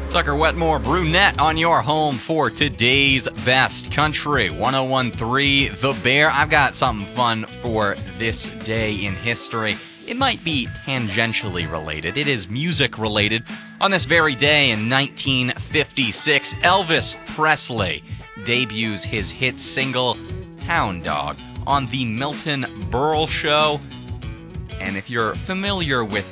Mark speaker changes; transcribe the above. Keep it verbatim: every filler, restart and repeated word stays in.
Speaker 1: Tucker Wetmore Brunette on your home for today's best country. ten thirteen The Bear. I've got something fun for this day in history. It might be tangentially related. It is music related. On this very day in nineteen fifty-six, Elvis Presley debuts his hit single, Hound Dog, on The Milton Berle Show. And if you're familiar with